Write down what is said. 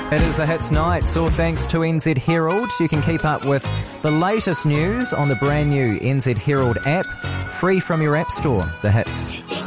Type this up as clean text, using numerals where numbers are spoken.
It is the Hits Nights, all thanks to NZ Herald. You can keep up with the latest news on the brand new NZ Herald app, free from your app store. The Hits.